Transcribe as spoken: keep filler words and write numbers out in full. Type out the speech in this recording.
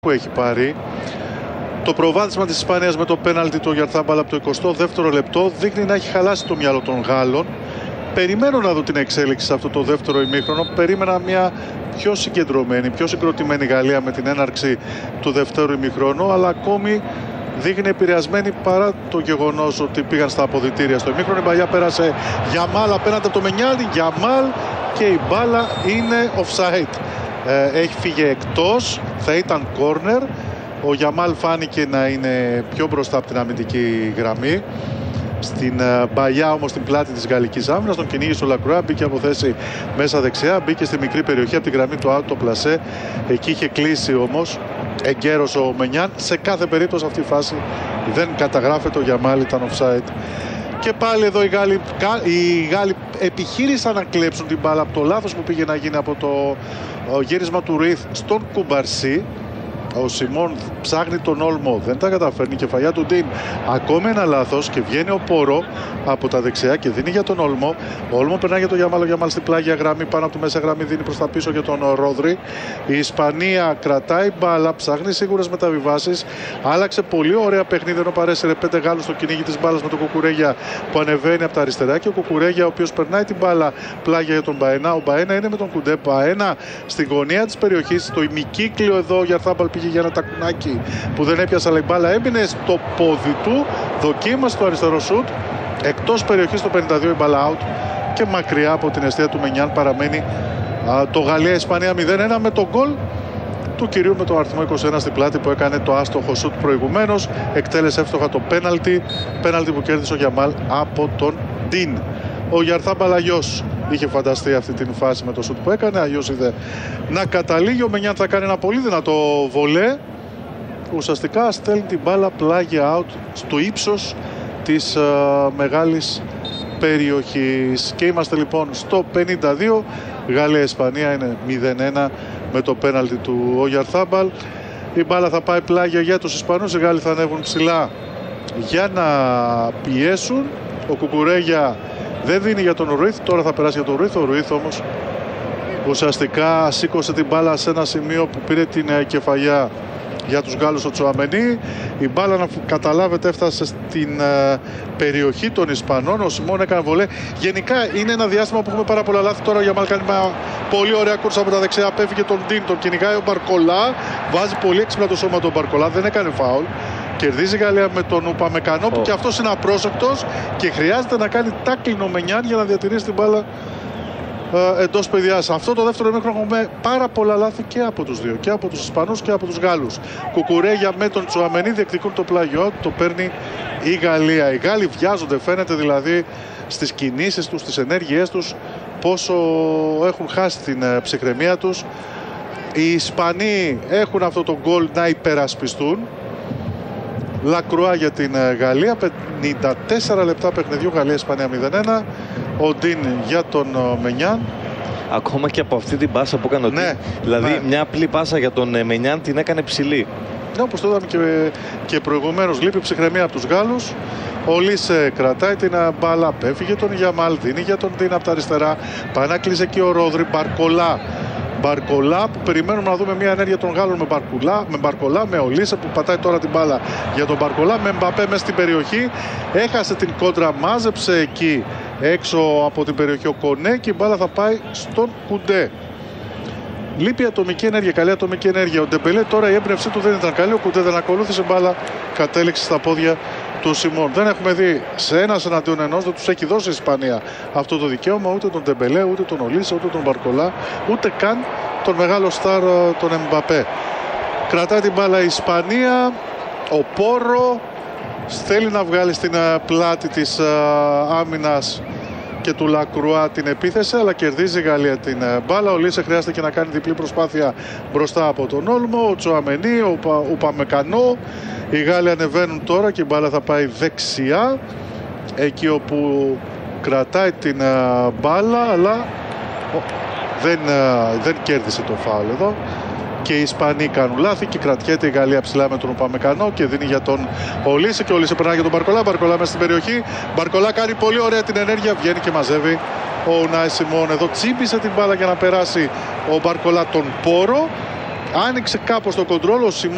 που έχει πάρει. Το προβάδισμα της Ισπανίας με το πέναλτι του Γιαρθάμπαλ από το εικοστό δεύτερο λεπτό δείχνει να έχει χαλάσει το μυαλό των Γάλλων. Περιμένω να δω την εξέλιξη σε αυτό το δεύτερο ημίχρονο. Περίμενα μια πιο συγκεντρωμένη, πιο συγκροτημένη Γαλλία με την έναρξη του δεύτερου ημίχρονου, αλλά ακόμη δείχνει επηρεασμένη παρά το γεγονός ότι πήγαν στα αποδυτήρια στο ημίχρονο. Η μπαλιά πέρασε Γιαμάλ απέναντι από το Μενιάνι. Γιαμάλ και η μπάλα είναι offside. Ε, έχει φύγει εκτός, θα ήταν corner. Ο Γιαμάλ φάνηκε να είναι πιο μπροστά από την αμυντική γραμμή. Στην uh, μπαλιά όμως στην πλάτη της γαλλικής άμυνας τον κυνήγησε ο Λακρουά, μπήκε από θέση μέσα δεξιά, μπήκε στη μικρή περιοχή από την γραμμή του Άτο Πλασέ. Εκεί είχε κλείσει όμως εγκαίρος ο Μενιάν. Σε κάθε περίπτωση αυτή η φάση δεν καταγράφεται, ο Γιαμάλ ήταν offside. Και πάλι εδώ οι Γάλλοι, οι Γάλλοι επιχείρησαν να κλέψουν την μπάλα από το λάθος που πήγε να γίνει από το γύρισμα του Ρουίθ στον Κουμπαρσί. Ο Σιμών ψάχνει τον Όλμο, δεν τα καταφέρνει. Η κεφαλιά του Ντίν, ακόμη ένα λάθος και βγαίνει ο Πόρο από τα δεξιά και δίνει για τον Όλμο. Ο Όλμο περνάει για τον Γιαμάλ, ο Γιαμάλ στην πλάγια γραμμή, πάνω από τη μέσα γραμμή δίνει προς τα πίσω για τον Ρόδρυ. Η Ισπανία κρατάει μπάλα, ψάχνει σίγουρες μεταβιβάσεις. Άλλαξε πολύ ωραία παιχνίδι ενώ παρέσυρε πέντε Γάλλους στο κυνήγι της μπάλας με τον Κουκουρέγια που ανεβαίνει από τα αριστερά και ο Κουκουρέγια ο οποίος περνάει την μπάλα πλάγια για τον Μπαένα. Ο Μπαένα είναι με τον Κουντέ. Μπαένα στην γωνία της περιοχής, στο ημικύκλιο εδώ ο Γιαρθάμπαλ πήγε για ένα τακουνάκι που δεν έπιασε, αλλά η μπάλα έμεινε στο πόδι του. Δοκίμασε το αριστερό σουτ. Εκτός περιοχής στο πενήντα δύο η μπάλα out και μακριά από την αιστεία του Μενιάν παραμένει α, το Γαλλία-Ισπανία μηδέν ένα με τον γκολ του κυρίου με το αριθμό είκοσι ένα στην πλάτη που έκανε το άστοχο σουτ προηγουμένως. Εκτέλεσε εύστοχα το πέναλτι. Πέναλτι που κέρδισε ο Γιαμάλ από τον Ντίν. Ο Γιαρθάμπαλ αλλιώς είχε φανταστεί αυτή την φάση με το σουτ που έκανε. Αλλιώς είδε να καταλήγει. Ο Μενιάν θα κάνει ένα πολύ δυνατό βολέ. Ουσιαστικά στέλνει την μπάλα πλάγια out στο ύψος της uh, μεγάλης περιοχής. Και είμαστε λοιπόν στο πενήντα δύο. Γαλλία-Ισπανία είναι μηδέν ένα με το πέναλτι του ο Γιαρθάμπαλ. Η μπάλα θα πάει πλάγια για τους Ισπανούς. Οι Γάλλοι θα ανέβουν ψηλά για να πιέσουν. Ο Κουκουρέγια δεν δίνει για τον Ρουίθ, τώρα θα περάσει για τον Ρουίθ. Ο Ρουίθ όμως ουσιαστικά σήκωσε την μπάλα σε ένα σημείο που πήρε την κεφαλιά για τους Γάλλους ο Τσουαμενί. Η μπάλα, να καταλάβετε, έφτασε στην uh, περιοχή των Ισπανών. Ο Σιμών έκανε βολέ. Γενικά είναι ένα διάστημα που έχουμε πάρα πολλά λάθη. Τώρα ο Γιαμάλ κάνει μια πολύ ωραία κούρσα από τα δεξιά. Απέφυγε τον Ντίν, τον κυνηγάει ο Μπαρκολά. Βάζει πολύ έξυπνα το σώμα τον Μπαρκολά, δεν έκανε φάουλ. Κερδίζει η Γαλλία με τον Ουπαμεκανό που oh. και αυτός είναι απρόσεκτος και χρειάζεται να κάνει τάκλινο Μενιάν για να διατηρήσει την μπάλα ε, εντός παιδιάς. Αυτό το δεύτερο ημίχρονο έχουμε πάρα πολλά λάθη και από τους δύο, και από τους Ισπανούς και από τους Γάλλους. Κουκουρέγια με τον Τσουαμενί διεκδικούν το πλάγιο, το παίρνει η Γαλλία. Οι Γάλλοι βιάζονται, φαίνεται δηλαδή στις κινήσεις τους, στις ενέργειές τους, πόσο έχουν χάσει την ε, ψυχραιμία τους. Οι Ισπανοί έχουν αυτό το γκολ να υπερασπιστούν. Λακρουά για την Γαλλία, πενήντα τέσσερα λεπτά παιχνιδιού, Γαλλία-Ισπανία μηδέν ένα. Ο Ντίν για τον Μενιάν. Ακόμα και από αυτή την πάσα που έκανε ο Ντίν, ναι, δηλαδή ναι. μια απλή πάσα για τον Μενιάν την έκανε ψηλή. Ναι, όπως το είδαμε και, και προηγουμένως, λείπει ψυχραιμία από τους Γάλλους. Ο Λίσε κρατάει την μπάλα, πέφυγε τον Γιαμάλ, δίνει για τον Ντίν από τα αριστερά. Πάει να κλείσει και ο Ρόδρυ. Μπαρκολά. Μπαρκολά που περιμένουμε να δούμε μια ενέργεια των Γάλλων με Μπαρκολά, με, Μπαρκολά, με Ολίσε που πατάει τώρα την μπάλα για τον Μπαρκολά, με Μπαπέ μέσα στην περιοχή. Έχασε την κόντρα, μάζεψε εκεί έξω από την περιοχή ο Κονέ και η μπάλα θα πάει στον Κουντέ. Λείπει ατομική ενέργεια, καλή ατομική ενέργεια. Ο Ντεμπελέ τώρα η έμπνευσή του δεν ήταν καλή. Ο Κουντέ δεν ακολούθησε μπάλα, κατέληξε στα πόδια του Σιμών. Δεν έχουμε δει σε ένα εναντίον ενός, δεν τους έχει δώσει η Ισπανία αυτό το δικαίωμα, ούτε τον Ντεμπελέ, ούτε τον Ολίσε, ούτε τον Μπαρκολά, ούτε καν τον μεγάλο στάρ τον Εμπαπέ. Κρατάει την μπάλα η Ισπανία. Ο Πόρο θέλει να βγάλει στην πλάτη της άμυνας και του Λακρουά την επίθεση, αλλά κερδίζει η Γαλλία την μπάλα. Ο Λίσε χρειάζεται και να κάνει διπλή προσπάθεια μπροστά από τον Όλμο. Ο Τσουαμενί, ο Ουπαμεκανό. Οι Γάλλοι ανεβαίνουν τώρα και η μπάλα θα πάει δεξιά, εκεί όπου κρατάει την μπάλα, αλλά δεν, δεν κέρδισε το φάουλ εδώ. Και οι Ισπανοί κάνουν λάθη και κρατιέται η Γαλλία ψηλά με τον Ουπαμεκανό και δίνει για τον Ολίσε και ο Ολίσε περνάει για τον Μπαρκολά. Μπαρκολά μέσα στην περιοχή. Μπαρκολά κάνει πολύ ωραία την ενέργεια, βγαίνει και μαζεύει ο Ουνάι Σιμών. Εδώ τσίπησε την μπάλα για να περάσει ο Μπαρκολά τον Πόρο. Άνοιξε κάπως το κοντρόλ ο Σιμών.